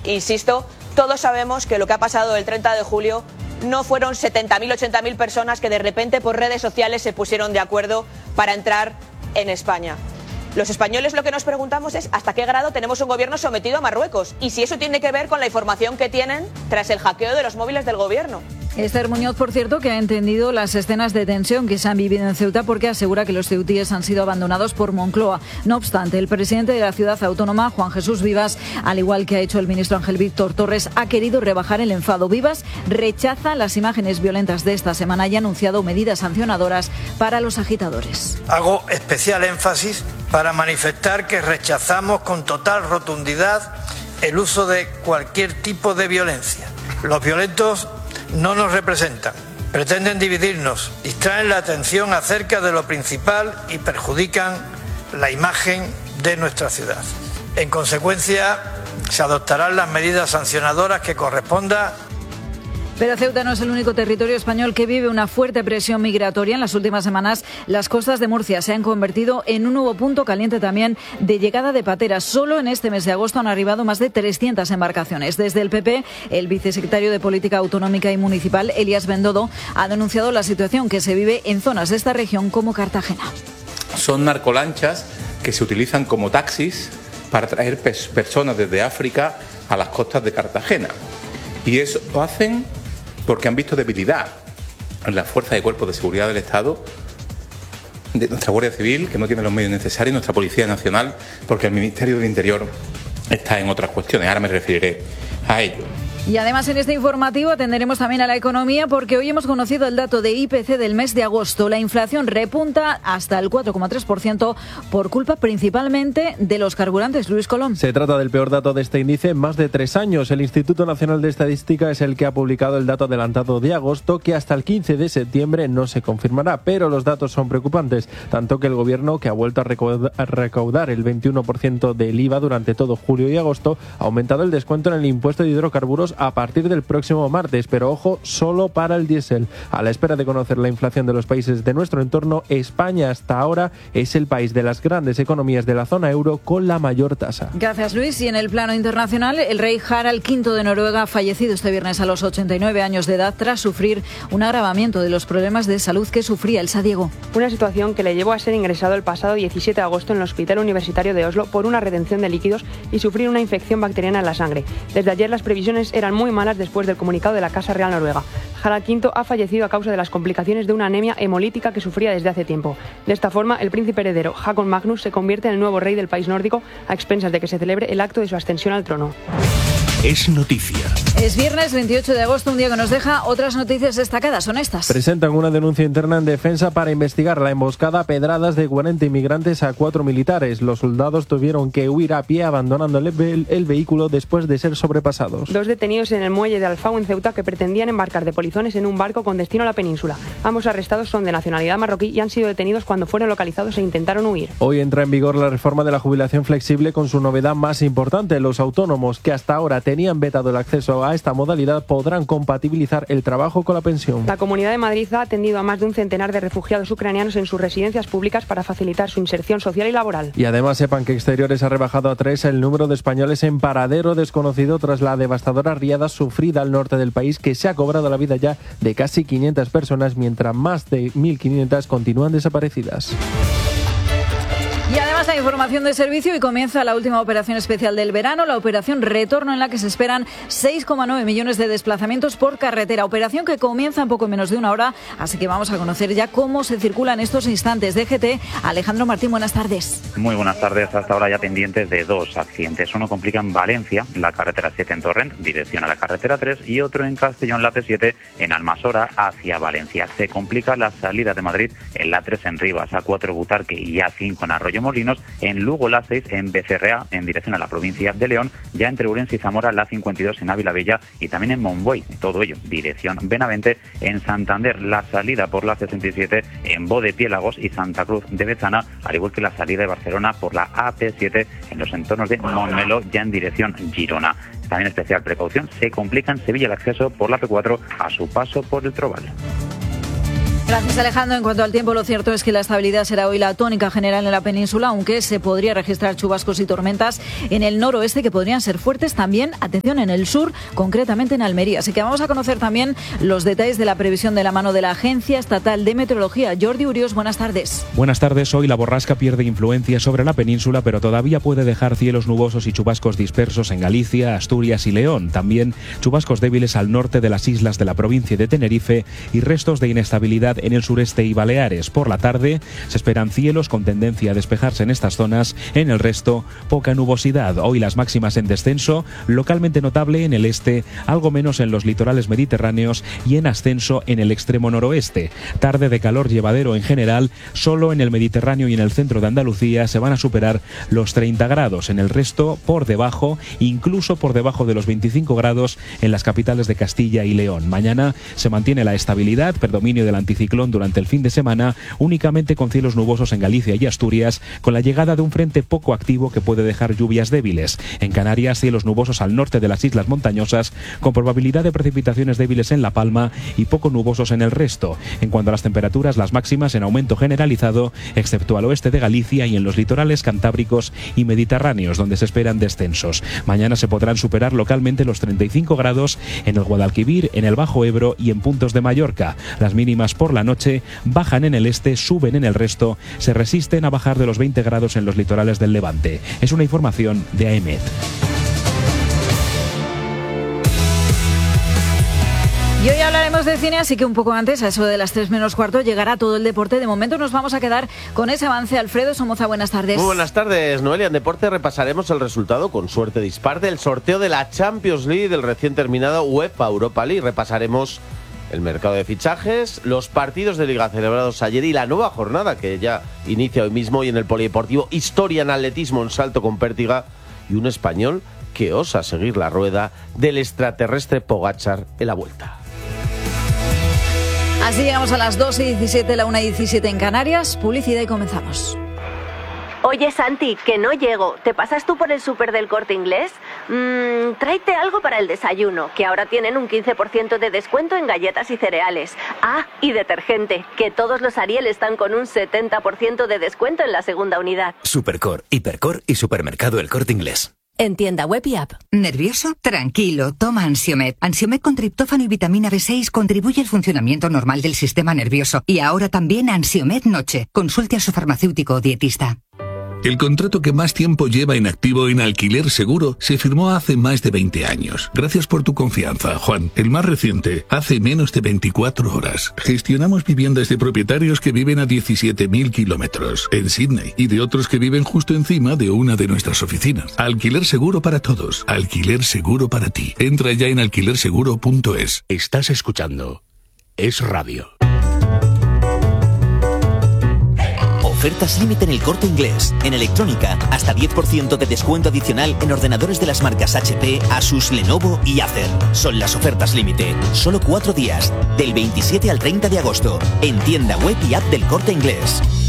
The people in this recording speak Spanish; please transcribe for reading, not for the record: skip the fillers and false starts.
Insisto, todos sabemos que lo que ha pasado el 30 de julio no fueron 70.000, 80.000 personas que de repente por redes sociales se pusieron de acuerdo para entrar en España. Los españoles lo que nos preguntamos es hasta qué grado tenemos un gobierno sometido a Marruecos y si eso tiene que ver con la información que tienen tras el hackeo de los móviles del gobierno. Esther Muñoz, por cierto, que ha entendido las escenas de tensión que se han vivido en Ceuta porque asegura que los ceutíes han sido abandonados por Moncloa. No obstante, el presidente de la ciudad autónoma, Juan Jesús Vivas, al igual que ha hecho el ministro Ángel Víctor Torres, ha querido rebajar el enfado. Vivas rechaza las imágenes violentas de esta semana y ha anunciado medidas sancionadoras para los agitadores. Hago especial énfasis para manifestar que rechazamos con total rotundidad el uso de cualquier tipo de violencia. Los violentos no nos representan, pretenden dividirnos, distraen la atención acerca de lo principal y perjudican la imagen de nuestra ciudad. En consecuencia, se adoptarán las medidas sancionadoras que corresponda. Pero Ceuta no es el único territorio español que vive una fuerte presión migratoria. En las últimas semanas, las costas de Murcia se han convertido en un nuevo punto caliente también de llegada de pateras. Solo en este mes de agosto han arribado más de 300 embarcaciones. Desde el PP, el vicesecretario de Política Autonómica y Municipal, Elías Bendodo, ha denunciado la situación que se vive en zonas de esta región como Cartagena. Son narcolanchas que se utilizan como taxis para traer personas desde África a las costas de Cartagena. Y eso lo hacen porque han visto debilidad en la fuerza de cuerpos de seguridad del Estado, de nuestra Guardia Civil, que no tiene los medios necesarios, nuestra Policía Nacional, porque el Ministerio del Interior está en otras cuestiones. Ahora me referiré a ello. Y además en este informativo atenderemos también a la economía porque hoy hemos conocido el dato de IPC del mes de agosto. La inflación repunta hasta el 4,3% por culpa principalmente de los carburantes. Luis Colón. Se trata del peor dato de este índice en más de 3 años. El Instituto Nacional de Estadística es el que ha publicado el dato adelantado de agosto, que hasta el 15 de septiembre no se confirmará, pero los datos son preocupantes, tanto que el Gobierno, que ha vuelto a recaudar el 21% del IVA durante todo julio y agosto, ha aumentado el descuento en el impuesto de hidrocarburos a partir del próximo martes, pero ojo, solo para el diésel. A la espera de conocer la inflación de los países de nuestro entorno, España hasta ahora es el país de las grandes economías de la zona euro con la mayor tasa. Gracias, Luis. Y en el plano internacional, el rey Harald V de Noruega ha fallecido este viernes a los 89 años de edad tras sufrir un agravamiento de los problemas de salud que sufría. Elsa Diego. Una situación que le llevó a ser ingresado el pasado 17 de agosto en el Hospital Universitario de Oslo por una retención de líquidos y sufrir una infección bacteriana en la sangre. Desde ayer las previsiones eran muy malas después del comunicado de la Casa Real Noruega. Harald V ha fallecido a causa de las complicaciones de una anemia hemolítica que sufría desde hace tiempo. De esta forma, el príncipe heredero Håkon Magnus se convierte en el nuevo rey del país nórdico a expensas de que se celebre el acto de su ascensión al trono. Es noticia. Es viernes 28 de agosto, un día que nos deja otras noticias destacadas. Son estas. Presentan una denuncia interna en defensa para investigar la emboscada a pedradas de 40 inmigrantes a 4 militares. Los soldados tuvieron que huir a pie abandonando el vehículo después de ser sobrepasados. 2 detenidos en el muelle de Alfau en Ceuta que pretendían embarcar de polizones en un barco con destino a la península. Ambos arrestados son de nacionalidad marroquí y han sido detenidos cuando fueron localizados e intentaron huir. Hoy entra en vigor la reforma de la jubilación flexible con su novedad más importante. Los autónomos que hasta ahora tenían vetado el acceso a esta modalidad podrán compatibilizar el trabajo con la pensión. La Comunidad de Madrid ha atendido a más de un centenar de refugiados ucranianos en sus residencias públicas para facilitar su inserción social y laboral. Y además sepan que Exteriores ha rebajado a 3 el número de españoles en paradero desconocido tras la devastadora riada sufrida al norte del país, que se ha cobrado la vida ya de casi 500 personas, mientras más de 1.500 continúan desaparecidas. Y además la información de servicio y comienza la última operación especial del verano, la operación Retorno, en la que se esperan 6,9 millones de desplazamientos por carretera. Operación que comienza en poco menos de una hora, así que vamos a conocer ya cómo se circula en estos instantes. DGT, Alejandro Martín, buenas tardes. Muy buenas tardes. Hasta ahora ya pendientes de 2 accidentes. Uno complica en Valencia, la carretera 7 en Torrent, dirección a la carretera 3, y otro en Castellón, la P7, en Almasora, hacia Valencia. Se complica la salida de Madrid en la 3 en Rivas, A4 Butarque y A5 en Arroyo Molinos, en Lugo la 6 en Becerrea en dirección a la provincia de León, ya entre Ourense y Zamora la 52 en Ávila Bella y también en Monboy, todo ello dirección Benavente. En Santander la salida por la 67 en Bodepiélagos y Santa Cruz de Bezana, al igual que la salida de Barcelona por la AP7 en los entornos de Montmeló, ya en dirección Girona. También especial precaución, se complica en Sevilla el acceso por la P4 a su paso por el Trobal. Gracias, Alejandro. En cuanto al tiempo, lo cierto es que la estabilidad será hoy la tónica general en la península, aunque se podría registrar chubascos y tormentas en el noroeste que podrían ser fuertes también, atención, en el sur, concretamente en Almería. Así que vamos a conocer también los detalles de la previsión de la mano de la Agencia Estatal de Meteorología. Jordi Urios, buenas tardes. Buenas tardes. Hoy la borrasca pierde influencia sobre la península, pero todavía puede dejar cielos nubosos y chubascos dispersos en Galicia, Asturias y León. También chubascos débiles al norte de las islas de la provincia de Tenerife y restos de inestabilidad en el sureste y Baleares. Por la tarde se esperan cielos con tendencia a despejarse en estas zonas. En el resto, poca nubosidad. Hoy las máximas en descenso, localmente notable en el este, algo menos en los litorales mediterráneos y en ascenso en el extremo noroeste. Tarde de calor llevadero en general, solo en el Mediterráneo y en el centro de Andalucía se van a superar los 30 grados. En el resto, por debajo, incluso por debajo de los 25 grados en las capitales de Castilla y León. Mañana se mantiene la estabilidad, predominio del anticiclón durante el fin de semana, únicamente con cielos nubosos en Galicia y Asturias, con la llegada de un frente poco activo que puede dejar lluvias débiles. En Canarias, cielos nubosos al norte de las islas montañosas, con probabilidad de precipitaciones débiles en La Palma y poco nubosos en el resto. En cuanto a las temperaturas, las máximas en aumento generalizado, excepto al oeste de Galicia y en los litorales cantábricos y mediterráneos, donde se esperan descensos. Mañana se podrán superar localmente los 35 grados en el Guadalquivir, en el Bajo Ebro y en puntos de Mallorca. Las mínimas por la noche bajan en el este, suben en el resto, se resisten a bajar de los 20 grados en los litorales del Levante. Es una información de AEMET. Y hoy hablaremos de cine, así que un poco antes, a eso de las 3 menos cuarto, llegará todo el deporte. De momento nos vamos a quedar con ese avance. Alfredo Somoza, buenas tardes. Muy buenas tardes, Noelia. En deporte repasaremos el resultado, con suerte dispar, del sorteo de la Champions League del recién terminado UEFA Europa League. Repasaremos el mercado de fichajes, los partidos de Liga celebrados ayer y la nueva jornada que ya inicia hoy mismo, y en el polideportivo, historia en atletismo en salto con pértiga y un español que osa seguir la rueda del extraterrestre Pogačar en la Vuelta. Así llegamos a las 2:17, la 1:17 en Canarias. Publicidad y comenzamos. Oye, Santi, que no llego. ¿Te pasas tú por el súper del Corte Inglés? Tráete algo para el desayuno, que ahora tienen un 15% de descuento en galletas y cereales. Ah, y detergente, que todos los Ariel están con un 70% de descuento en la segunda unidad. Supercor, Hipercor y Supermercado El Corte Inglés. En tienda web y app. ¿Nervioso? Tranquilo, toma Ansiomed. Ansiomed con triptófano y vitamina B6 contribuye al funcionamiento normal del sistema nervioso. Y ahora también Ansiomed Noche. Consulte a su farmacéutico o dietista. El contrato que más tiempo lleva en activo en Alquiler Seguro se firmó hace más de 20 años. Gracias por tu confianza, Juan. El más reciente, hace menos de 24 horas. Gestionamos viviendas de propietarios que viven a 17.000 kilómetros en Sydney y de otros que viven justo encima de una de nuestras oficinas. Alquiler Seguro para todos. Alquiler Seguro para ti. Entra ya en alquilerseguro.es. Estás escuchando Es Radio. Ofertas límite en El Corte Inglés. En electrónica, hasta 10% de descuento adicional en ordenadores de las marcas HP, Asus, Lenovo y Acer. Son las ofertas límite. Solo 4 días, del 27 al 30 de agosto. En tienda web y app del Corte Inglés.